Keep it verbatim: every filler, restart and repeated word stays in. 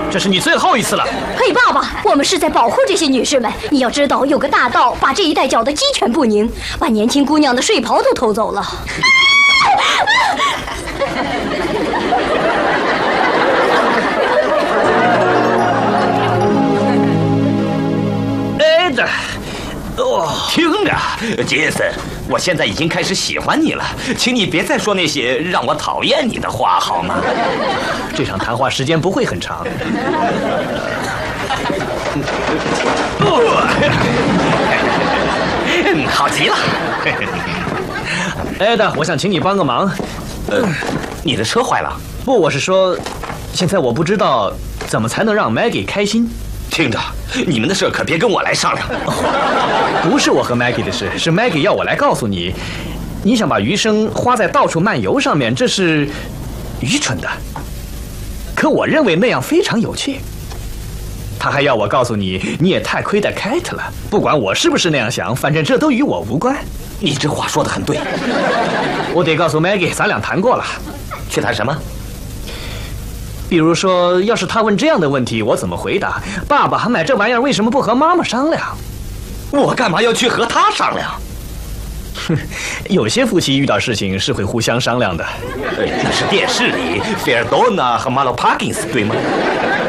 这是你最后一次了。 嘿，爸爸，我们是在保护这些女士们。你要知道，有个大盗把这一带搅得鸡犬不宁，把年轻姑娘的睡袍都偷走了。 哎的， 哦，听着，杰森，我现在已经开始喜欢你了，请你别再说那些让我讨厌你的话，好吗？ 这场谈话时间不会很长。 嗯，好极了。 哎的，我想请你帮个忙。 呃，你的车坏了？ 不，我是说，现在我不知道怎么才能让 Maggie 开心。 听着，你们的事可别跟我来商量。 哦，不是我和 Maggie 的事，是 Maggie 要我来告诉你，你想把余生花在到处漫游上面，这是愚蠢的。可我认为那样非常有趣。他还要我告诉你，你也太亏待 Kate 了。不管我是不是那样想，反正这都与我无关。 你这话说得很对。 我得告诉 Maggie， 咱俩谈过了。 去谈什么？ 比如说，要是他问这样的问题，我怎么回答？爸爸还买这玩意儿，为什么不和妈妈商量？ 我干嘛要去和他商量？ 哼，有些夫妻遇到事情是会互相商量的。 那是电视里菲尔多娜和马洛帕金斯，对吗？